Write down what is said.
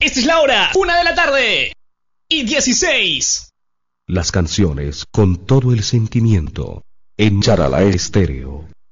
Esta es la hora, 1:16 Las canciones con todo el sentimiento en Charalae Estéreo.